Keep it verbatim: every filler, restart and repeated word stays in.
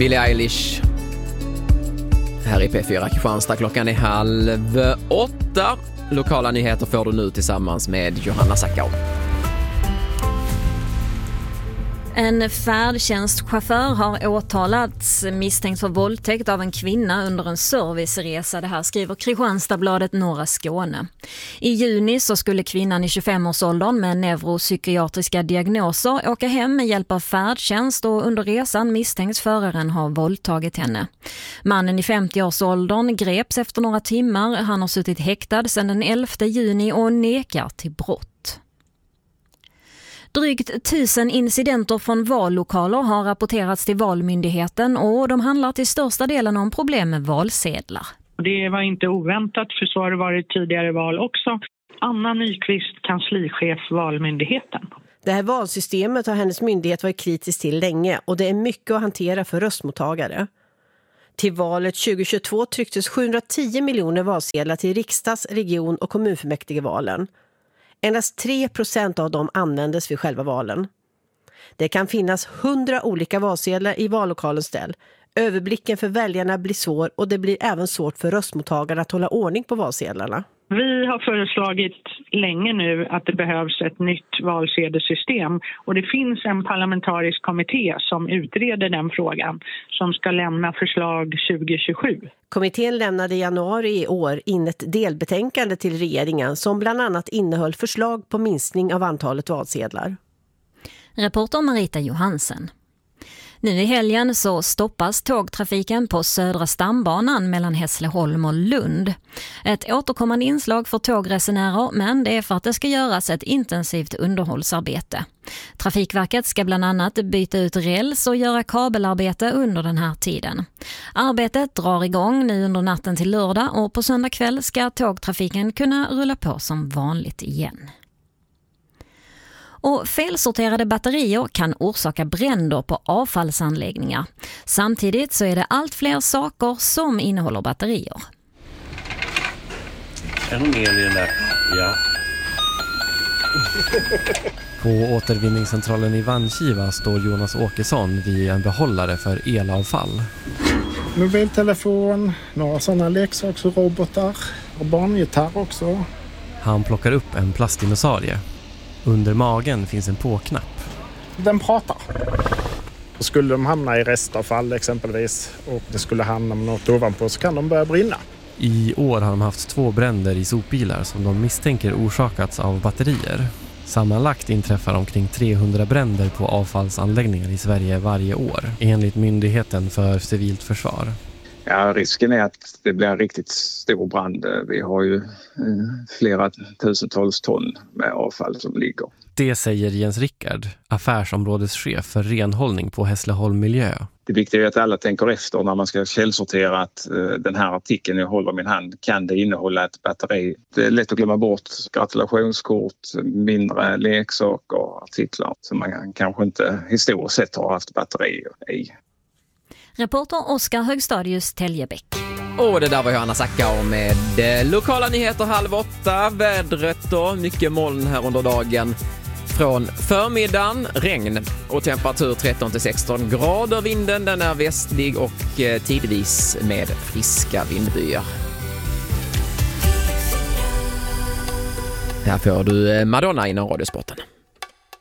Billie Eilish. Här i P fyra Kristianstad, klockan är halv åtta. Lokala nyheter får du nu tillsammans med Johanna Sackau. En färdtjänstchaufför har åtalats misstänkt för våldtäkt av en kvinna under en serviceresa. Det här skriver Kristianstadsbladet Norra Skåne. I juni så skulle kvinnan i tjugofemårsåldern med neuropsykiatriska diagnoser åka hem med hjälp av färdtjänst, och under resan misstänks föraren ha våldtagit henne. Mannen i femtioårsåldern greps efter några timmar. Han har suttit häktad sedan den elfte juni och nekar till brott. Drygt tusen incidenter från vallokaler har rapporterats till Valmyndigheten, och de handlar till största delen om problem med valsedlar. Det var inte oväntat, för så har det varit tidigare val också. Anna Nyqvist, kanslichef Valmyndigheten. Det här valsystemet har hennes myndighet varit kritisk till länge, och det är mycket att hantera för röstmottagare. Till valet tjugohundratjugotvå trycktes sjuhundratio miljoner valsedlar till riksdags-, region- och kommunfullmäktigevalen. Endast tre procent av dem användes vid själva valen. Det kan finnas hundra olika valsedlar i vallokalens ställ. Överblicken för väljarna blir svår, och det blir även svårt för röstmottagare att hålla ordning på valsedlarna. Vi har föreslagit länge nu att det behövs ett nytt valsedelssystem, och det finns en parlamentarisk kommitté som utreder den frågan, som ska lämna förslag tjugohundratjugosju. Kommittén lämnade i januari i år in ett delbetänkande till regeringen som bland annat innehöll förslag på minskning av antalet valsedlar. Reporter Marita Johansen. Nu i helgen så stoppas tågtrafiken på Södra stambanan mellan Hässleholm och Lund. Ett återkommande inslag för tågresenärer, men det är för att det ska göras ett intensivt underhållsarbete. Trafikverket ska bland annat byta ut räls och göra kabelarbete under den här tiden. Arbetet drar igång nu under natten till lördag, och på söndag kväll ska tågtrafiken kunna rulla på som vanligt igen. Och felsorterade batterier kan orsaka bränder på avfallsanläggningar. Samtidigt så är det allt fler saker som innehåller batterier. Är det mer i den där? Ja. På återvinningscentralen i Vankiva står Jonas Åkesson vid en behållare för elavfall. Mobiltelefon, några sådana leksaksrobotar och barngitarr också. Han plockar upp en plastdinosaurie. Under magen finns en på-knapp. Den pratar. Skulle de hamna i restavfall exempelvis, och det skulle hamna med något ovanpå, så kan de börja brinna. I år har de haft två bränder i sopbilar som de misstänker orsakats av batterier. Sammanlagt inträffar omkring trehundra bränder på avfallsanläggningar i Sverige varje år, enligt Myndigheten för civilt försvar. Ja, risken är att det blir en riktigt stor brand. Vi har ju flera tusentals ton med avfall som ligger. Det säger Jens Rickard, affärsområdeschef för renhållning på Hässleholm Miljö. Det viktiga är att alla tänker efter när man ska källsortera att den här artikeln jag håller i min hand, kan det innehålla ett batteri? Det är lätt att glömma bort gratulationskort, mindre leksaker och artiklar som man kanske inte historiskt sett har haft batterier i. Reporter Oskar Högstadius, Täljebäck. Och det där var Johanna Sackau med eh, lokala nyheter halv åtta. Vädret då, mycket moln här under dagen. Från förmiddagen regn och temperatur tretton till sexton grader. Vinden den är västlig och eh, tidvis med friska vindbyar. Här får du Madonna inom Radiosporten.